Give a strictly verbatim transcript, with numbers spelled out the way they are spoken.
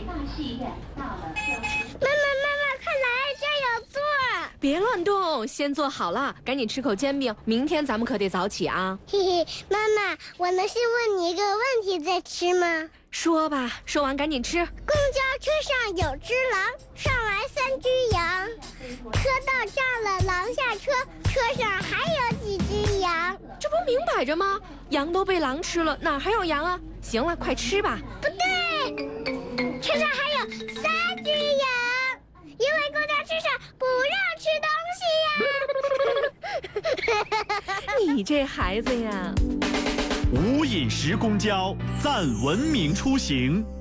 妈妈，快来，这儿有座。 别乱动，先坐好了，赶紧吃口煎饼，明天咱们可得早起啊。 嘿嘿，妈妈，我能先问你一个问题再吃吗？ 说吧，说完赶紧吃。 公交车上有只狼，上来三只羊，车到站了，狼下车，车上还有几只羊？ 这不明摆着吗？羊都被狼吃了，哪还有羊啊？行了，快吃吧。 不对，车上还有三只羊，因为公交车上不让吃东西呀。 你这孩子呀！ 无饮食公交，赞文明出行。